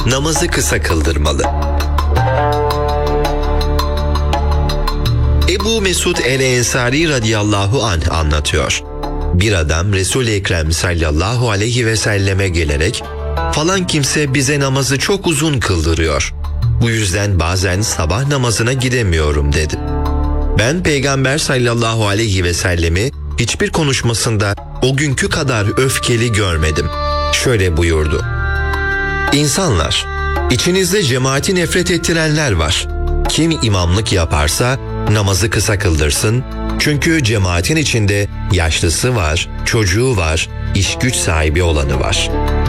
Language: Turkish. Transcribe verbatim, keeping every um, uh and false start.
namazı kısa kıldırmalı. Ebu Mesud el-Ensari radıyallahu anh anlatıyor. Bir adam Resul-i Ekrem sallallahu aleyhi ve selleme gelerek falan kimse bize namazı çok uzun kıldırıyor. Bu yüzden bazen sabah namazına gidemiyorum dedi. Ben Peygamber sallallahu aleyhi ve sellemi hiçbir konuşmasında o günkü kadar öfkeli görmedim. Şöyle buyurdu: İnsanlar, içinizde cemaati nefret ettirenler var. Kim imamlık yaparsa namazı kısa kıldırsın. Çünkü cemaatin içinde yaşlısı var, çocuğu var, iş güç sahibi olanı var.